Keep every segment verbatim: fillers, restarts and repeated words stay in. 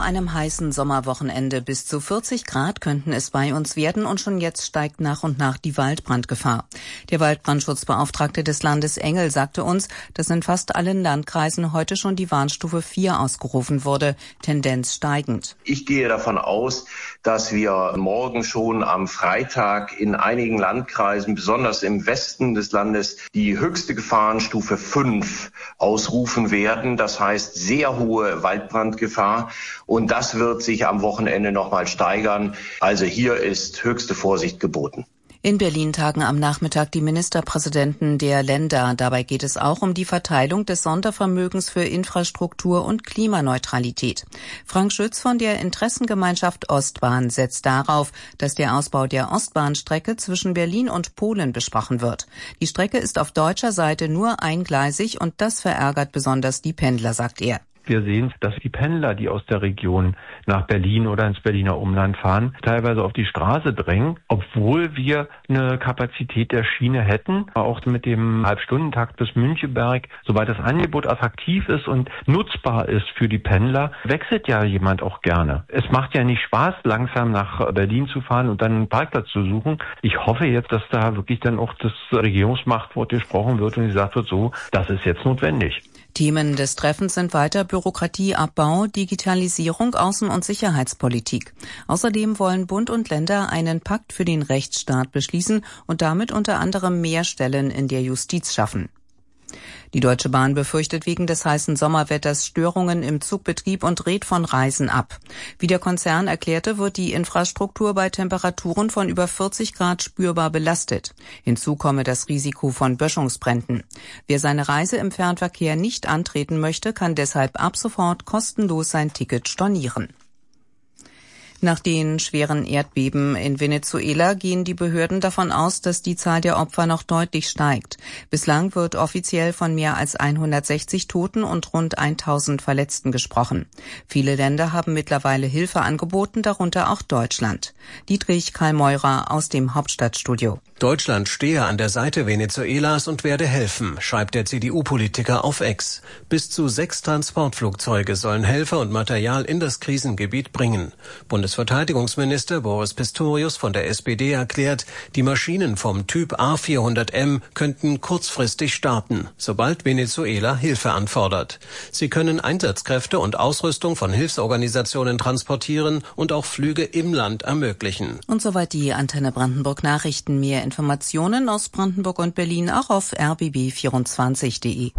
einem heißen Sommerwochenende. Bis zu vierzig Grad könnten es bei uns werden und schon jetzt steigt nach und nach die Waldbrandgefahr. Der Waldbrandschutzbeauftragte des Landes Engel sagte uns, dass in fast allen Landkreisen heute schon die Warnstufe vier ausgerufen wurde, Tendenz steigend. Ich gehe davon aus, dass wir morgen schon am Freitag in einigen Landkreisen, besonders im Westen des Landes, die höchste Gefahrenstufe fünf ausrufen werden. Das heißt sehr hohe Waldbrandgefahr, und das wird sich am Wochenende nochmal steigern. Also hier ist höchste Vorsicht geboten. In Berlin tagen am Nachmittag die Ministerpräsidenten der Länder. Dabei geht es auch um die Verteilung des Sondervermögens für Infrastruktur und Klimaneutralität. Frank Schütz von der Interessengemeinschaft Ostbahn setzt darauf, dass der Ausbau der Ostbahnstrecke zwischen Berlin und Polen besprochen wird. Die Strecke ist auf deutscher Seite nur eingleisig und das verärgert besonders die Pendler, sagt er. Wir sehen, dass die Pendler, die aus der Region nach Berlin oder ins Berliner Umland fahren, teilweise auf die Straße drängen, obwohl wir eine Kapazität der Schiene hätten, auch mit dem Halbstundentakt bis Müncheberg. Soweit das Angebot attraktiv ist und nutzbar ist für die Pendler, wechselt ja jemand auch gerne. Es macht ja nicht Spaß, langsam nach Berlin zu fahren und dann einen Parkplatz zu suchen. Ich hoffe jetzt, dass da wirklich dann auch das Regierungsmachtwort gesprochen wird und gesagt wird, so, das ist jetzt notwendig. Themen des Treffens sind weiter Bürokratieabbau, Digitalisierung, Außen- und Sicherheitspolitik. Außerdem wollen Bund und Länder einen Pakt für den Rechtsstaat beschließen und damit unter anderem mehr Stellen in der Justiz schaffen. Die Deutsche Bahn befürchtet wegen des heißen Sommerwetters Störungen im Zugbetrieb und rät von Reisen ab. Wie der Konzern erklärte, wird die Infrastruktur bei Temperaturen von über vierzig Grad spürbar belastet. Hinzu komme das Risiko von Böschungsbränden. Wer seine Reise im Fernverkehr nicht antreten möchte, kann deshalb ab sofort kostenlos sein Ticket stornieren. Nach den schweren Erdbeben in Venezuela gehen die Behörden davon aus, dass die Zahl der Opfer noch deutlich steigt. Bislang wird offiziell von mehr als hundertsechzig Toten und rund tausend Verletzten gesprochen. Viele Länder haben mittlerweile Hilfe angeboten, darunter auch Deutschland. Dietrich Karl-Meurer aus dem Hauptstadtstudio. Deutschland stehe an der Seite Venezuelas und werde helfen, schreibt der C D U-Politiker auf X. Bis zu sechs Transportflugzeuge sollen Helfer und Material in das Krisengebiet bringen. Bundesverteidigungsminister Boris Pistorius von der S P D erklärt, die Maschinen vom Typ A vierhundert M könnten kurzfristig starten, sobald Venezuela Hilfe anfordert. Sie können Einsatzkräfte und Ausrüstung von Hilfsorganisationen transportieren und auch Flüge im Land ermöglichen. Und soweit die Antenne Brandenburg Nachrichten. Mehr Informationen aus Brandenburg und Berlin auch auf r b b vierundzwanzig punkt de.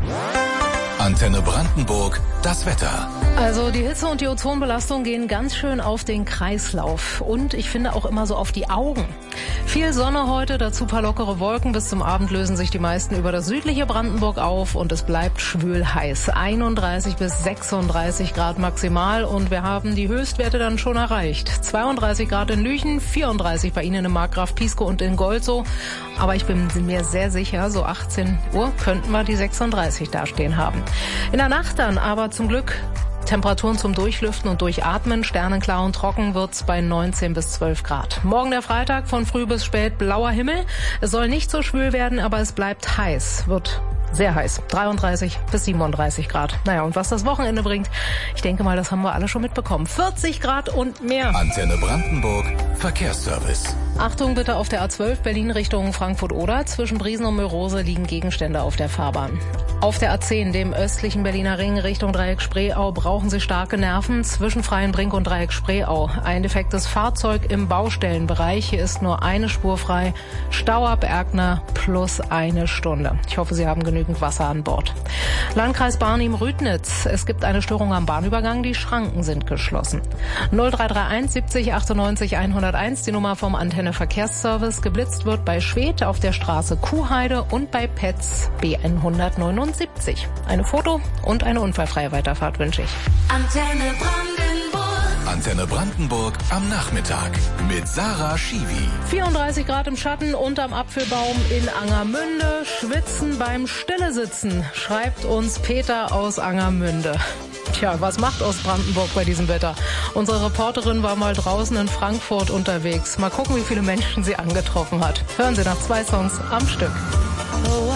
Antenne Brandenburg, das Wetter. Also die Hitze und die Ozonbelastung gehen ganz schön auf den Kreislauf und ich finde auch immer so auf die Augen. Viel Sonne heute, dazu paar lockere Wolken. Bis zum Abend lösen sich die meisten über das südliche Brandenburg auf und es bleibt schwül heiß. einunddreißig bis sechsunddreißig Grad maximal und wir haben die Höchstwerte dann schon erreicht. zweiunddreißig Grad in Lüchen, vierunddreißig bei Ihnen in Markgraf Pieskow und in Golzow. Aber ich bin mir sehr sicher, so achtzehn Uhr könnten wir die sechsunddreißig da stehen haben. In der Nacht dann aber zum Glück Temperaturen zum Durchlüften und Durchatmen. Sternenklar und trocken wird's bei neunzehn bis zwölf Grad. Morgen der Freitag von früh bis spät blauer Himmel. Es soll nicht so schwül werden, aber es bleibt heiß. Wird sehr heiß. dreiunddreißig bis siebenunddreißig Grad. Naja, und was das Wochenende bringt, ich denke mal, das haben wir alle schon mitbekommen. vierzig Grad und mehr. Antenne Brandenburg, Verkehrsservice. Achtung bitte auf der A zwölf Berlin Richtung Frankfurt-Oder. Zwischen Briesen und Mörose liegen Gegenstände auf der Fahrbahn. Auf der A zehn, dem östlichen Berliner Ring Richtung Dreieck Spreeau, brauchen Sie starke Nerven zwischen Freienbrink und Dreieck Spreeau. Ein defektes Fahrzeug im Baustellenbereich. Hier ist nur eine Spur frei. Stau ab Erkner plus eine Stunde. Ich hoffe, Sie haben genügend Wasser an Bord. Landkreis Barnim-Rüdnitz. Es gibt eine Störung am Bahnübergang. Die Schranken sind geschlossen. null drei drei eins siebzig achtundneunzig hunderteins, die Nummer vom Antenne Verkehrsservice. Geblitzt wird bei Schwedt auf der Straße Kuhheide und bei Petz B hundertneunundsiebzig. Eine Foto und eine unfallfreie Weiterfahrt wünsche ich. Antenne Brandenburg. Antenne Brandenburg am Nachmittag mit Sarah Schiwi. vierunddreißig Grad im Schatten unterm Apfelbaum in Angermünde. Schwitzen beim Stillesitzen, schreibt uns Peter aus Angermünde. Tja, was macht Ostbrandenburg bei diesem Wetter? Unsere Reporterin war mal draußen in Frankfurt unterwegs. Mal gucken, wie viele Menschen sie angetroffen hat. Hören Sie nach zwei Songs am Stück.